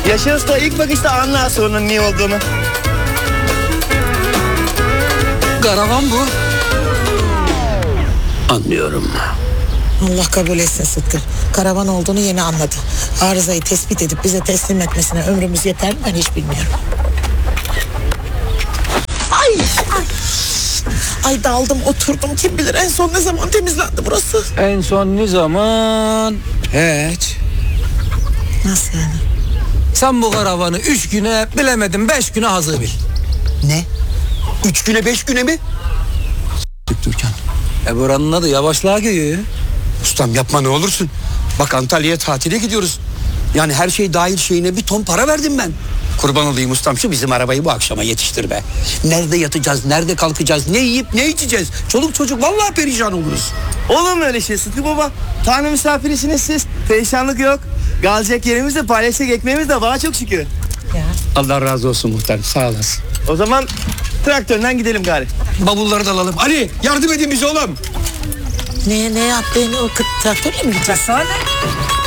Yaşar Usta ilk bakışta anlar sorunun ne olduğunu. Karavan bu. Anlıyorum. Allah kabul etsin Sıtkı. Karavan olduğunu yeni anladı. Arızayı tespit edip bize teslim etmesine ömrümüz yeter mi ben hiç bilmiyorum. Ay! Ay daldım oturdum, kim bilir en son ne zaman temizlendi burası? En son ne zaman? Hiç. Nasıl yani? Sen bu karavanı 3 güne, bilemedim 5 güne hazır bil. Ne? 3 güne 5 güne mi? Türkan. Buranın adı yavaşlığa geliyor. Ustam yapma ne olursun. Bak Antalya'ya tatile gidiyoruz. Yani her şey dahil şeyine bir ton para verdim ben. Kurban olayım ustam, şu bizim arabayı bu akşama yetiştir be. Nerede yatacağız, nerede kalkacağız, ne yiyip ne içeceğiz? Çoluk çocuk vallahi perişan oluruz. Olur mu öyle şey Sıtkı baba? Tanrı misafirisiniz siz. Perişanlık yok. Kalacak yerimiz de paylaşacak ekmeğimiz de var çok şükür. Ya. Allah razı olsun muhtar, sağ olasın. O zaman traktörden gidelim gari. Bavulları da alalım. Ali yardım edin bize oğlum. Ne yaptığını o traktörle mi gideceğiz? Sahne.